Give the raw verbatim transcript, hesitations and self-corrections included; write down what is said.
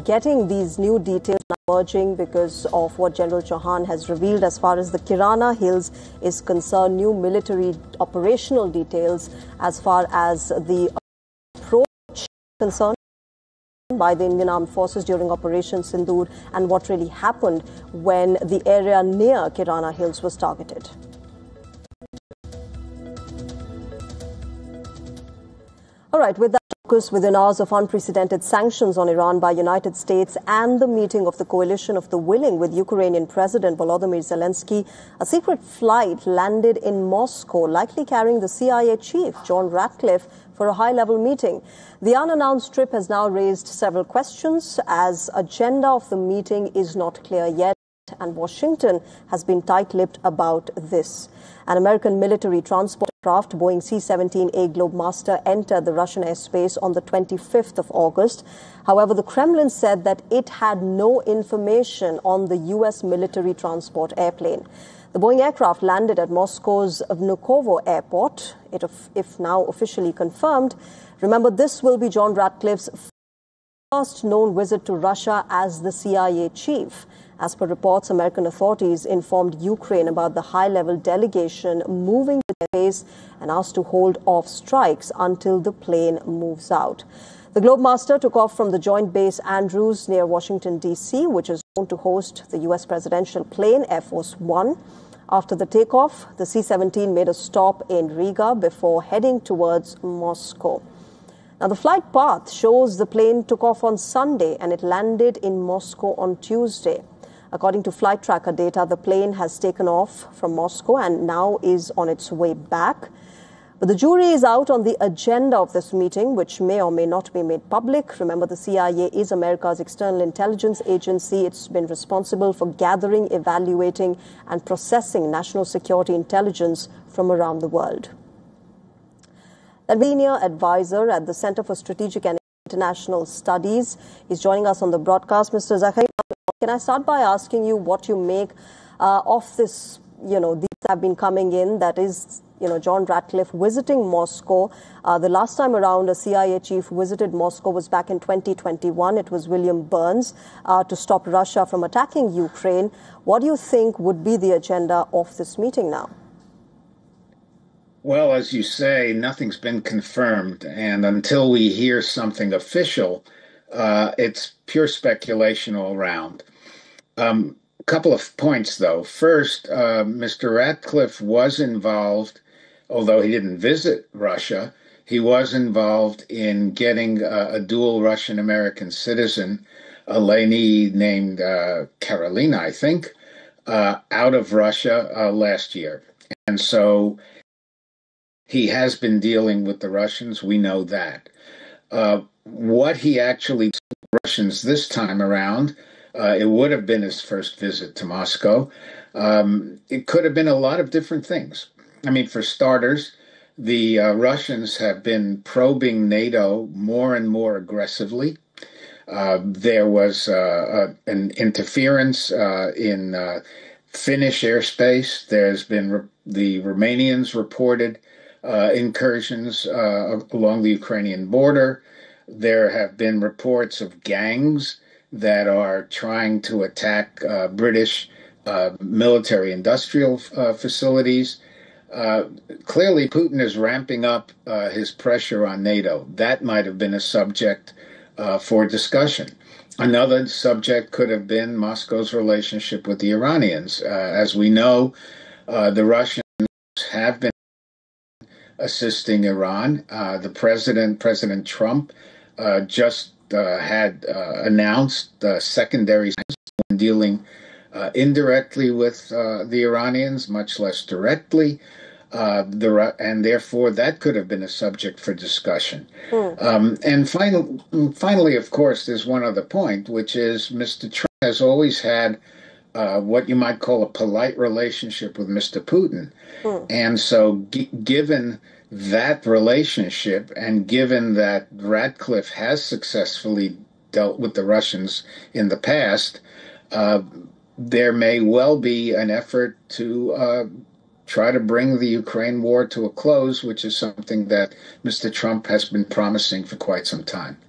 getting these new details emerging because of what General Chauhan has revealed as far as the Kirana Hills is concerned, new military operational details as far as the approach concerned by the Indian Armed Forces during Operation Sindoor and what really happened when the area near Kirana Hills was targeted. All right, with that focus within hours of unprecedented sanctions on Iran by United States and the meeting of the coalition of the willing with Ukrainian President Volodymyr Zelensky, a secret flight landed in Moscow, likely carrying the C I A chief, John Ratcliffe, for a high-level meeting. The unannounced trip has now raised several questions as agenda of the meeting is not clear yet, and Washington has been tight-lipped about this. An American military transport craft, Boeing C seventeen A Globemaster, entered the Russian airspace on the twenty-fifth of August. However, the Kremlin said that it had no information on the U S military transport airplane. The Boeing aircraft landed at Moscow's Vnukovo airport. It, if now officially confirmed, remember, this will be John Ratcliffe's first known visit to Russia as the C I A chief. As per reports, American authorities informed Ukraine about the high-level delegation moving to their base and asked to hold off strikes until the plane moves out. The Globemaster took off from the Joint Base Andrews near Washington, D C, which is known to host the U S presidential plane, Air Force One. After the takeoff, the C seventeen made a stop in Riga before heading towards Moscow. Now, the flight path shows the plane took off on Sunday and it landed in Moscow on Tuesday. According to flight tracker data, the plane has taken off from Moscow and now is on its way back. But the jury is out on the agenda of this meeting, which may or may not be made public. Remember, the C I A is America's external intelligence agency. It's been responsible for gathering, evaluating, and processing national security intelligence from around the world. A senior advisor at the Center for Strategic and International Studies is joining us on the broadcast. Mister Zacharia, can I start by asking you what you make uh, of this, you know, these have been coming in, that is, you know, John Ratcliffe visiting Moscow. Uh, the last time around a C I A chief visited Moscow was back in twenty twenty-one. It was William Burns uh, to stop Russia from attacking Ukraine. What do you think would be the agenda of this meeting now? Well, as you say, nothing's been confirmed. And until we hear something official, uh, it's pure speculation all around. Um, a couple of points, though. First, uh, Mister Ratcliffe was involved, although he didn't visit Russia, he was involved in getting uh, a dual Russian-American citizen, a lady named uh, Carolina, I think, uh, out of Russia uh, last year. And so he has been dealing with the Russians. We know that. Uh, what he actually told the Russians this time around, uh, it would have been his first visit to Moscow. Um, it could have been a lot of different things. I mean, for starters, the uh, Russians have been probing NATO more and more aggressively. Uh, there was uh, uh, an interference uh, in uh, Finnish airspace. There's been re- the Romanians reported Uh, incursions uh, along the Ukrainian border. There have been reports of gangs that are trying to attack uh, British uh, military-industrial uh, facilities. Uh, clearly, Putin is ramping up uh, his pressure on NATO. That might have been a subject uh, for discussion. Another subject could have been Moscow's relationship with the Iranians. Uh, as we know, uh, the Russians have been assisting Iran. Uh, the president, President Trump, uh, just uh, had uh, announced uh, secondary in dealing uh, indirectly with uh, the Iranians, much less directly. Uh, the and therefore that could have been a subject for discussion. Mm. Um, and final, finally, of course, there's one other point, which is Mister Trump has always had Uh, what you might call a polite relationship with Mister Putin. Mm. And so g- given that relationship and given that Ratcliffe has successfully dealt with the Russians in the past, uh, there may well be an effort to uh, try to bring the Ukraine war to a close, which is something that Mister Trump has been promising for quite some time.